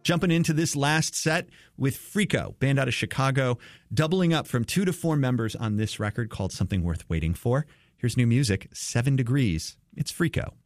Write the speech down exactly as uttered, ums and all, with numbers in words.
Jumping into this last set with Freako, band out of Chicago, doubling up from two to four members on this record called Something Worth Waiting For. Here's new music, Seven Degrees. It's Freako.